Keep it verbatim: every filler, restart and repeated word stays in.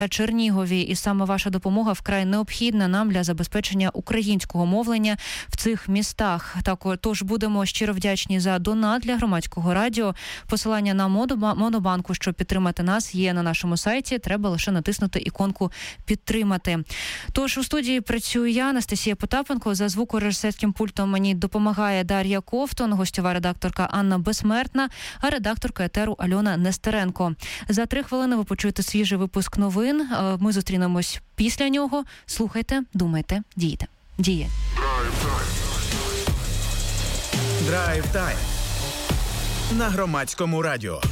Чернігові, і саме ваша допомога вкрай необхідна нам для забезпечення українського мовлення в цих містах. Також тож будемо щиро вдячні за донат для громадського радіо. Посилання на Монобанку, щоб підтримати нас, є на нашому сайті. Треба лише натиснути іконку «Підтримати». Тож у студії працюю я, Анастасія Потапенко. За звукорежисерським пультом мені допомагає Дар'я Ковтун, гостьова редакторка Анна Безсмертна, а редакторка етеру Альона Нестеренко. За три хвилини ви почуєте свіжий випуск новин. Ми зустрінемось після нього. Слухайте, думайте, дійте. Діє. Драйв-тайм на Громадському радіо.